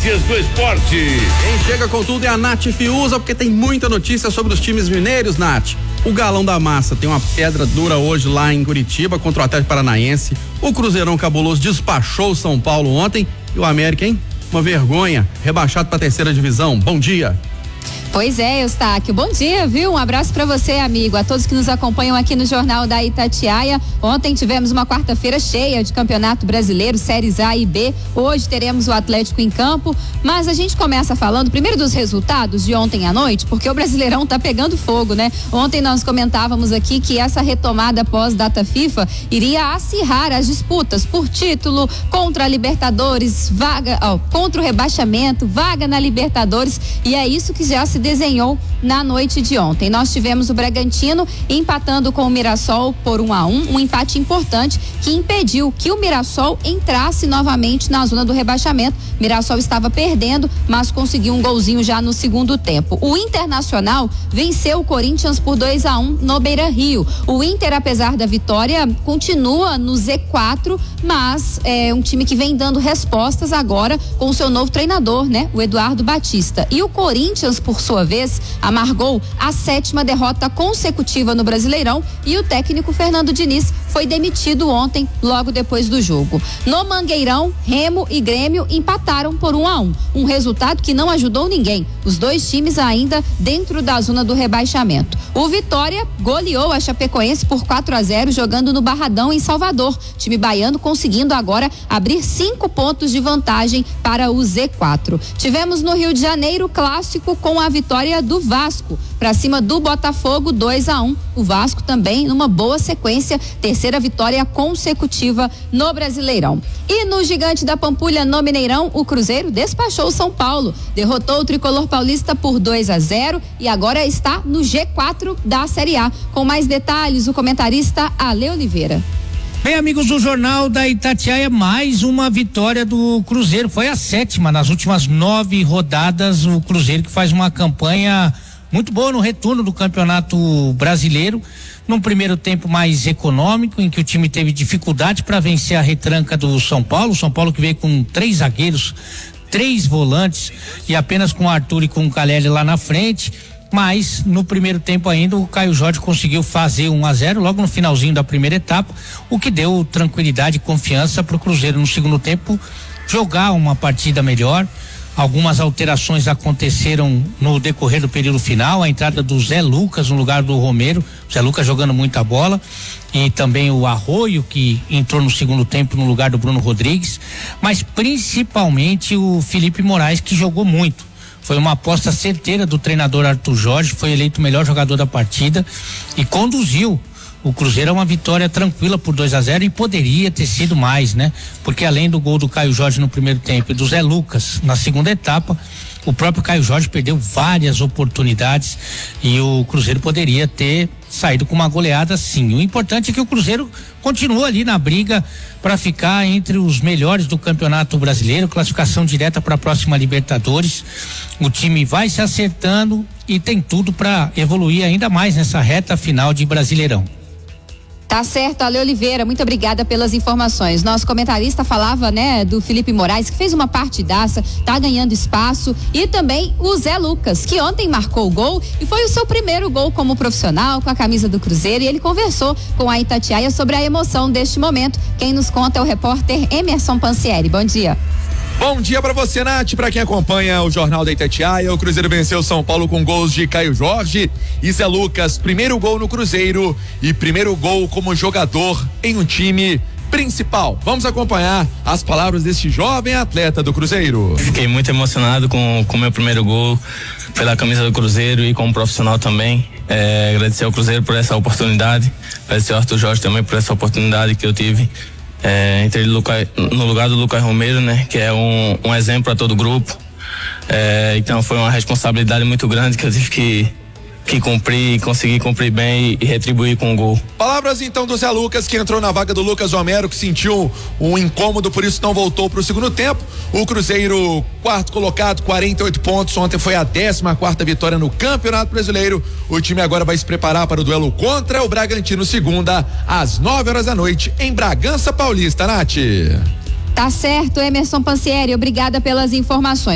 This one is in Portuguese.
notícias do esporte. Quem chega com tudo é a Nath Fiuza, porque tem muita notícia sobre os times mineiros, Nath. O Galão da Massa tem uma pedra dura hoje lá em Curitiba contra o Atlético Paranaense. O Cruzeirão Cabuloso despachou o São Paulo ontem. E o América, hein? Uma vergonha, rebaixado para a 3ª divisão. Bom dia. Pois é, Eustáquio, bom dia, viu? Um abraço para você, amigo, a todos que nos acompanham aqui no Jornal da Itatiaia. Ontem tivemos uma quarta-feira cheia de Campeonato Brasileiro, séries A e B. Hoje teremos o Atlético em campo, mas a gente começa falando primeiro dos resultados de ontem à noite, porque o Brasileirão tá pegando fogo, né? Ontem nós comentávamos aqui que essa retomada pós-data FIFA iria acirrar as disputas por título contra a Libertadores, contra o rebaixamento, vaga na Libertadores, e é isso que já se desenhou na noite de ontem. Nós tivemos o Bragantino empatando com o Mirassol por 1-1, um empate importante que impediu que o Mirassol entrasse novamente na zona do rebaixamento. Mirassol estava perdendo, mas conseguiu um golzinho já no segundo tempo. O Internacional venceu o Corinthians por 2-1 no Beira-Rio. O Inter, apesar da vitória, continua no Z4, mas é um time que vem dando respostas agora com o seu novo treinador, né? O Eduardo Batista. E o Corinthians, por sua vez, amargou a 7ª derrota consecutiva no Brasileirão e o técnico Fernando Diniz foi demitido ontem, logo depois do jogo. No Mangueirão, Remo e Grêmio empataram por 1-1, um resultado que não ajudou ninguém. Os dois times ainda dentro da zona do rebaixamento. O Vitória goleou a Chapecoense por 4-0 jogando no Barradão em Salvador. Time baiano conseguindo agora abrir 5 pontos de vantagem para o Z4. Tivemos no Rio de Janeiro clássico com a vitória do Vasco para cima do Botafogo 2-1. O Vasco também numa boa sequência, 3ª vitória consecutiva no Brasileirão. E no Gigante da Pampulha, no Mineirão, o Cruzeiro despachou o São Paulo, derrotou o tricolor paulista por 2-0 e agora está no G4 da Série A. Com mais detalhes, o comentarista Ale Oliveira. Bem, amigos do Jornal da Itatiaia, mais uma vitória do Cruzeiro, foi a 7ª nas últimas 9 rodadas. O Cruzeiro que faz uma campanha muito boa no retorno do Campeonato Brasileiro, num primeiro tempo mais econômico, em que o time teve dificuldade para vencer a retranca do São Paulo que veio com 3 zagueiros, 3 volantes e apenas com o Arthur e com o Caleri lá na frente. Mas no primeiro tempo ainda o Caio Jorge conseguiu fazer 1-0 logo no finalzinho da primeira etapa, o que deu tranquilidade e confiança para o Cruzeiro no segundo tempo jogar uma partida melhor. Algumas alterações aconteceram no decorrer do período final, a entrada do Zé Lucas no lugar do Romero, Zé Lucas jogando muita bola, e também o Arroio, que entrou no segundo tempo no lugar do Bruno Rodrigues, mas principalmente o Felipe Moraes, que jogou muito. Foi uma aposta certeira do treinador Arthur Jorge, foi eleito o melhor jogador da partida e conduziu o Cruzeiro a uma vitória tranquila por 2-0 e poderia ter sido mais, né? Porque além do gol do Caio Jorge no primeiro tempo e do Zé Lucas na segunda etapa, o próprio Caio Jorge perdeu várias oportunidades e o Cruzeiro poderia ter saído com uma goleada, sim. O importante é que o Cruzeiro continua ali na briga para ficar entre os melhores do Campeonato Brasileiro, classificação direta para a próxima Libertadores. O time vai se acertando e tem tudo para evoluir ainda mais nessa reta final de Brasileirão. Tá certo, Ale Oliveira, muito obrigada pelas informações. Nosso comentarista falava, né, do Felipe Moraes, que fez uma partidaça, tá ganhando espaço, e também o Zé Lucas, que ontem marcou o gol e foi o seu primeiro gol como profissional com a camisa do Cruzeiro, e ele conversou com a Itatiaia sobre a emoção deste momento. Quem nos conta é o repórter Emerson Pansieri. Bom dia. Bom dia pra você, Nath, pra quem acompanha o Jornal da Itatiaia. O Cruzeiro venceu o São Paulo com gols de Caio Jorge e Zé Lucas, primeiro gol no Cruzeiro e primeiro gol como jogador em um time principal. Vamos acompanhar as palavras deste jovem atleta do Cruzeiro. Fiquei muito emocionado com o meu primeiro gol pela camisa do Cruzeiro e como profissional também. Agradecer ao Cruzeiro por essa oportunidade, agradecer ao Arthur Jorge também por essa oportunidade que eu tive. Entrei no lugar do Lucas Romero, né? Que é um exemplo para todo o grupo. Então foi uma responsabilidade muito grande que eu tive que cumprir, conseguir cumprir bem e retribuir com o gol. Palavras então do Zé Lucas, que entrou na vaga do Lucas Romero, que sentiu um incômodo, por isso não voltou para o segundo tempo. O Cruzeiro, quarto colocado, 48 pontos. Ontem foi a 14ª vitória no Campeonato Brasileiro. O time agora vai se preparar para o duelo contra o Bragantino, segunda, às 9 horas da noite, em Bragança Paulista, Nath. Tá certo, Emerson Pansieri, obrigada pelas informações.